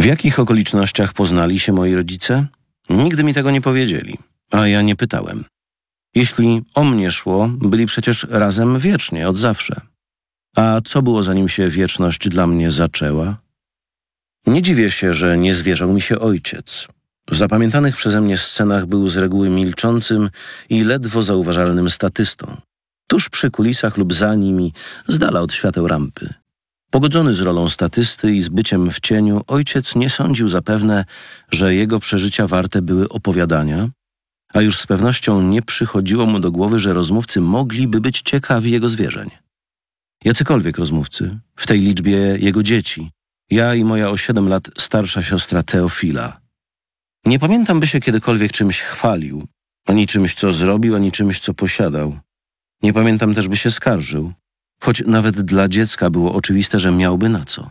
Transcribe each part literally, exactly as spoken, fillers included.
W jakich okolicznościach poznali się moi rodzice? Nigdy mi tego nie powiedzieli, a ja nie pytałem. Jeśli o mnie szło, byli przecież razem wiecznie, od zawsze. A co było, zanim się wieczność dla mnie zaczęła? Nie dziwię się, że nie zwierzał mi się ojciec. W zapamiętanych przeze mnie scenach był z reguły milczącym i ledwo zauważalnym statystą. Tuż przy kulisach lub za nimi, z dala od świateł rampy. Pogodzony z rolą statysty i z byciem w cieniu, ojciec nie sądził zapewne, że jego przeżycia warte były opowiadania, a już z pewnością nie przychodziło mu do głowy, że rozmówcy mogliby być ciekawi jego zwierzeń. Jacykolwiek rozmówcy, w tej liczbie jego dzieci, ja i moja o siedem lat starsza siostra Teofila. Nie pamiętam, by się kiedykolwiek czymś chwalił, ani czymś, co zrobił, ani czymś, co posiadał. Nie pamiętam też, by się skarżył, choć nawet dla dziecka było oczywiste, że miałby na co.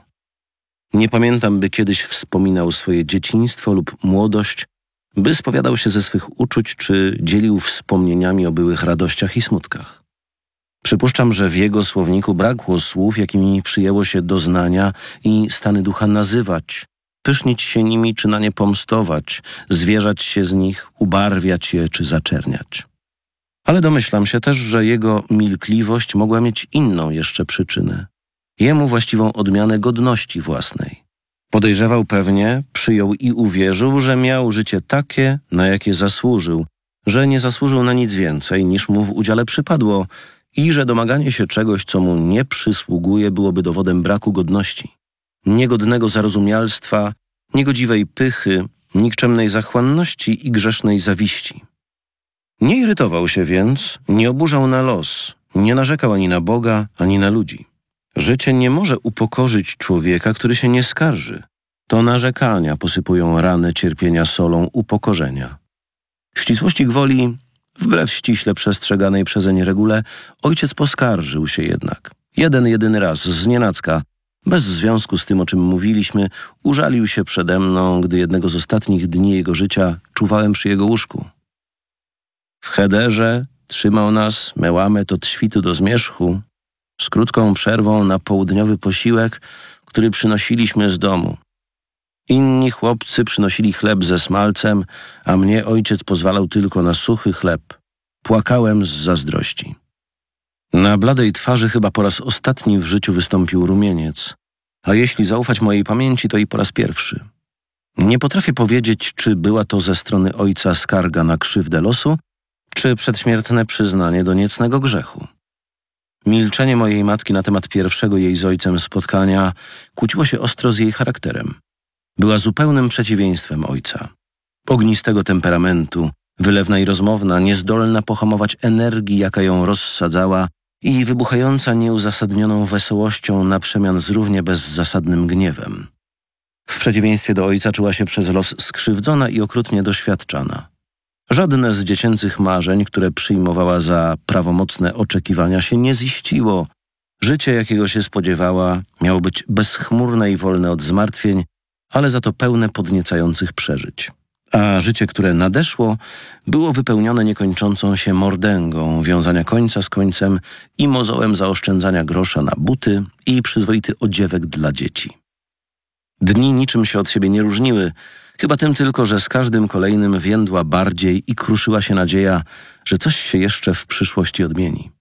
Nie pamiętam, by kiedyś wspominał swoje dzieciństwo lub młodość, by spowiadał się ze swych uczuć, czy dzielił wspomnieniami o byłych radościach i smutkach. Przypuszczam, że w jego słowniku brakło słów, jakimi przyjęło się doznania i stany ducha nazywać, pysznić się nimi czy na nie pomstować, zwierzać się z nich, ubarwiać je czy zaczerniać. Ale domyślam się też, że jego milkliwość mogła mieć inną jeszcze przyczynę. Jemu właściwą odmianę godności własnej. Podejrzewał pewnie, przyjął i uwierzył, że miał życie takie, na jakie zasłużył, że nie zasłużył na nic więcej, niż mu w udziale przypadło i że domaganie się czegoś, co mu nie przysługuje, byłoby dowodem braku godności, niegodnego zarozumialstwa, niegodziwej pychy, nikczemnej zachłanności i grzesznej zawiści. Nie irytował się więc, nie oburzał na los, nie narzekał ani na Boga, ani na ludzi. Życie nie może upokorzyć człowieka, który się nie skarży. To narzekania posypują ranę cierpienia solą upokorzenia. Ścisłości gwoli, wbrew ściśle przestrzeganej przezeń regule, ojciec poskarżył się jednak. Jeden, jedyny raz, znienacka, bez związku z tym, o czym mówiliśmy, użalił się przede mną, gdy jednego z ostatnich dni jego życia czuwałem przy jego łóżku. W chederze trzymał nas mełamet od świtu do zmierzchu, z krótką przerwą na południowy posiłek, który przynosiliśmy z domu. Inni chłopcy przynosili chleb ze smalcem, a mnie ojciec pozwalał tylko na suchy chleb. Płakałem z zazdrości. Na bladej twarzy chyba po raz ostatni w życiu wystąpił rumieniec, a jeśli zaufać mojej pamięci, to i po raz pierwszy. Nie potrafię powiedzieć, czy była to ze strony ojca skarga na krzywdę losu, czy przedśmiertne przyznanie do niecnego grzechu. Milczenie mojej matki na temat pierwszego jej z ojcem spotkania kłóciło się ostro z jej charakterem. Była zupełnym przeciwieństwem ojca. Ognistego temperamentu, wylewna i rozmowna, niezdolna pohamować energii, jaka ją rozsadzała i wybuchająca nieuzasadnioną wesołością na przemian z równie bezzasadnym gniewem. W przeciwieństwie do ojca czuła się przez los skrzywdzona i okrutnie doświadczana. Żadne z dziecięcych marzeń, które przyjmowała za prawomocne oczekiwania, się nie ziściło. Życie, jakiego się spodziewała, miało być bezchmurne i wolne od zmartwień, ale za to pełne podniecających przeżyć. A życie, które nadeszło, było wypełnione niekończącą się mordęgą wiązania końca z końcem i mozołem zaoszczędzania grosza na buty i przyzwoity odziewek dla dzieci. Dni niczym się od siebie nie różniły, chyba tym tylko, że z każdym kolejnym więdła bardziej i kruszyła się nadzieja, że coś się jeszcze w przyszłości odmieni.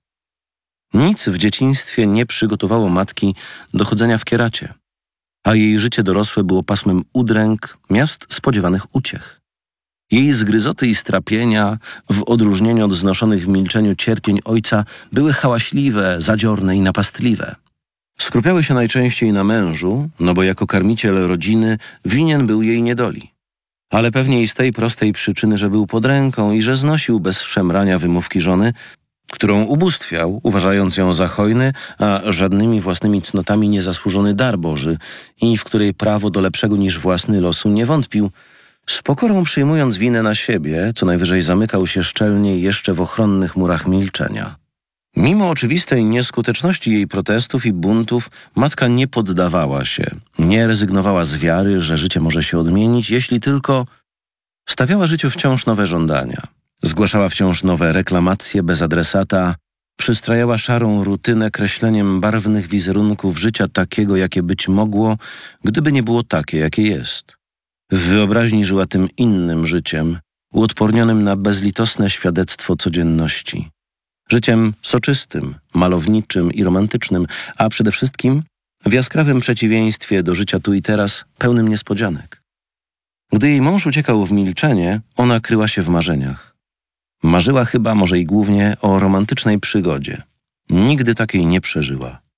Nic w dzieciństwie nie przygotowało matki do chodzenia w kieracie, a jej życie dorosłe było pasmem udręk, miast spodziewanych uciech. Jej zgryzoty i strapienia, w odróżnieniu od znoszonych w milczeniu cierpień ojca, były hałaśliwe, zadziorne i napastliwe. Skrupiały się najczęściej na mężu, no bo jako karmiciel rodziny winien był jej niedoli. Ale pewnie i z tej prostej przyczyny, że był pod ręką i że znosił bez szemrania wymówki żony, którą ubóstwiał, uważając ją za hojny, a żadnymi własnymi cnotami niezasłużony dar Boży i w której prawo do lepszego niż własny losu nie wątpił, z pokorą przyjmując winę na siebie, co najwyżej zamykał się szczelnie jeszcze w ochronnych murach milczenia. Mimo oczywistej nieskuteczności jej protestów i buntów, matka nie poddawała się, nie rezygnowała z wiary, że życie może się odmienić, jeśli tylko stawiała życiu wciąż nowe żądania. Zgłaszała wciąż nowe reklamacje bez adresata, Przystrajała szarą rutynę kreśleniem barwnych wizerunków życia takiego, jakie być mogło, gdyby nie było takie, jakie jest. W wyobraźni żyła tym innym życiem, uodpornionym na bezlitosne świadectwo codzienności. Życiem soczystym, malowniczym i romantycznym, a przede wszystkim w jaskrawym przeciwieństwie do życia tu i teraz, pełnym niespodzianek. Gdy jej mąż uciekał w milczenie, ona kryła się w marzeniach. Marzyła chyba, może i głównie, o romantycznej przygodzie. Nigdy takiej nie przeżyła.